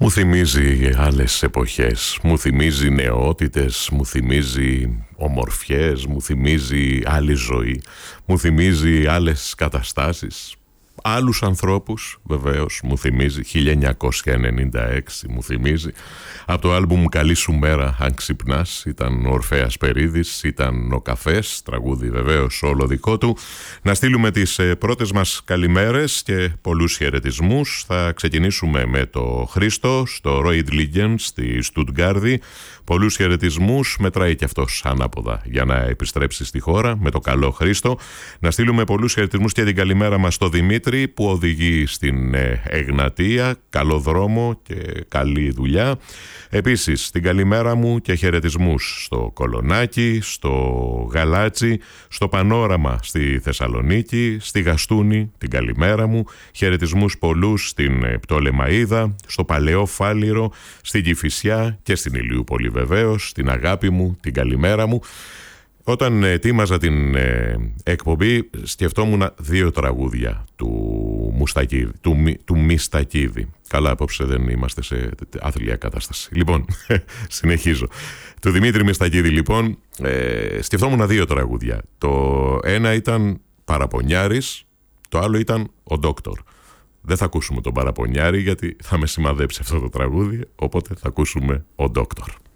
Μου θυμίζει άλλες εποχές, μου θυμίζει νεότητες, μου θυμίζει ομορφιές, μου θυμίζει άλλη ζωή, μου θυμίζει άλλες καταστάσεις, άλλους ανθρώπους βεβαίως, μου θυμίζει 1996, μου θυμίζει από το άλμπουμ «Καλή σου μέρα αν ξυπνάς», ήταν ο Ορφέας Περίδης, ήταν ο Καφές, τραγούδι βεβαίως όλο δικό του. Να στείλουμε τις πρώτες μας καλημέρες και πολλούς χαιρετισμούς. Θα ξεκινήσουμε με το Χρήστο στο Royd Legends στη Στουτγκάρδη. Πολλούς χαιρετισμούς, μετράει και αυτός ανάποδα για να επιστρέψει στη χώρα με το καλό Χρήστο. Να στείλουμε πολλούς χαιρετισμούς και την καλημέρα μας στο Δημήτρη που οδηγεί στην Εγνατία. Καλό δρόμο και καλή δουλειά. Επίσης την καλημέρα μου και χαιρετισμούς στο Κολονάκι, στο Γαλάτσι, στο Πανόραμα στη Θεσσαλονίκη, στη Γαστούνη την καλημέρα μου, χαιρετισμούς πολλούς στην Πτολεμαΐδα, στο Παλαιό Φάληρο, στην Κηφισιά και στην Ηλιούπολη βεβαίως, την αγάπη μου, την καλημέρα μου. Όταν ετοίμαζα την εκπομπή σκεφτόμουν δύο τραγούδια του Μιστακίδη. Καλά, απόψε δεν είμαστε σε άθλια κατάσταση. Λοιπόν, συνεχίζω. Του Δημήτρη Μιστακίδη λοιπόν σκεφτόμουν δύο τραγούδια. Το ένα ήταν Παραπονιάρης, το άλλο ήταν ο Ντόκτορ. Δεν θα ακούσουμε τον Παραπονιάρη γιατί θα με σημαδέψει αυτό το τραγούδι, οπότε θα ακούσουμε ο Ντόκτορ.